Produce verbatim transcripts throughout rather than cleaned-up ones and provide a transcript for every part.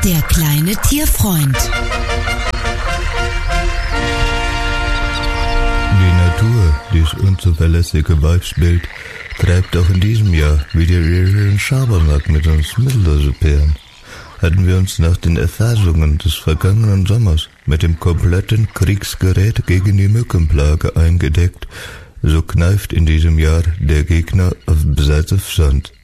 Der kleine Tierfreund. Die Natur, dieses unzuverlässige Weibsbild, treibt auch in diesem Jahr wieder ihren Schabernack mit uns Mittelloseperlen. Hatten wir uns nach den Erfahrungen des vergangenen Sommers mit dem kompletten Kriegsgerät gegen die Mückenplage eingedeckt, so kneift in diesem Jahr der Gegner auf Besatz auf Sand.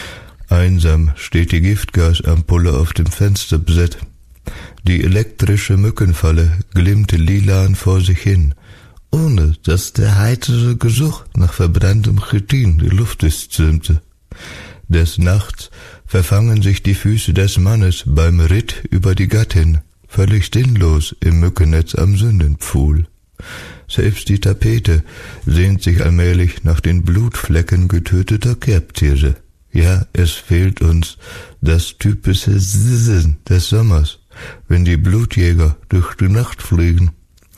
Einsam steht die Giftgasampulle auf dem Fensterbrett. Die elektrische Mückenfalle glimmte lilan vor sich hin, ohne dass der heitere Geruch nach verbranntem Chitin die Luft durchströmte. Des Nachts verfangen sich die Füße des Mannes beim Ritt über die Gattin, völlig sinnlos im Mückennetz am Sündenpfuhl. Selbst die Tapete sehnt sich allmählich nach den Blutflecken getöteter Kerbtiere. Ja, es fehlt uns das typische Sissen des Sommers, wenn die Blutjäger durch die Nacht fliegen.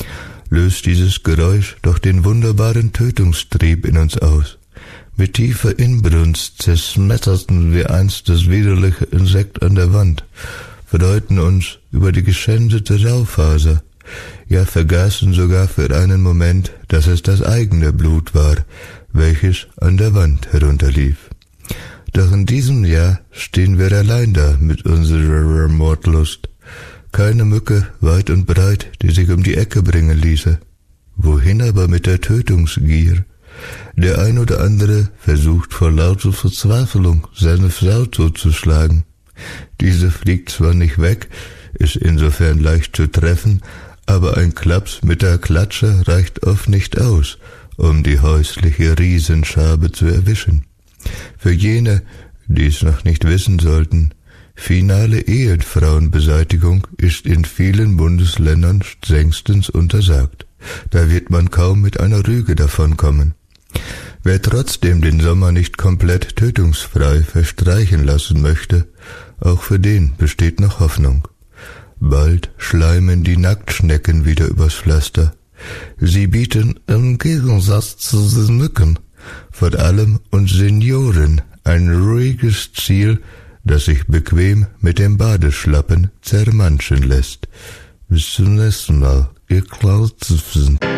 Löst dieses Geräusch doch den wunderbaren Tötungstrieb in uns aus. Mit tiefer Inbrunst zerschmetterten wir einst das widerliche Insekt an der Wand, freuten uns über die geschändete Raufaser, ja vergaßen sogar für einen Moment, dass es das eigene Blut war, welches an der Wand herunterlief. Doch in diesem Jahr stehen wir allein da mit unserer Mordlust. Keine Mücke weit und breit, die sich um die Ecke bringen ließe. Wohin aber mit der Tötungsgier? Der ein oder andere versucht vor lauter Verzweiflung, seine Frau totzuschlagen. Diese fliegt zwar nicht weg, ist insofern leicht zu treffen, aber ein Klaps mit der Klatsche reicht oft nicht aus, um die häusliche Riesenschabe zu erwischen. Für jene, die es noch nicht wissen sollten, finale Ehefrauenbeseitigung ist in vielen Bundesländern strengstens untersagt. Da wird man kaum mit einer Rüge davonkommen. Wer trotzdem den Sommer nicht komplett tötungsfrei verstreichen lassen möchte, auch für den besteht noch Hoffnung. Bald schleimen die Nacktschnecken wieder übers Pflaster. Sie bieten im Gegensatz zu den Mücken vor allem uns Senioren ein ruhiges Ziel, das sich bequem mit dem Badeschlappen zermanschen lässt. Bis zum nächsten Mal, ihr Klausen.